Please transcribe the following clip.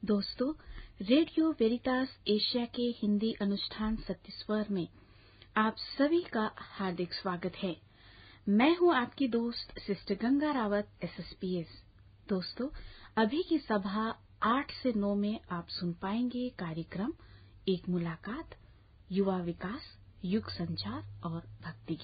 दोस्तों, radio Veritas Asia के हिंदी अनुष्ठान सत्तीस्वर में आप सभी का हार्दिक स्वागत है। मैं हूं आपकी दोस्त सिस्टर गंगा रावत SSPS। दोस्तों, अभी की सभा 8 से 9 में आप सुन पाएंगे कार्यक्रम एक मुलाकात, युवा विकास, युग संचार और भक्ति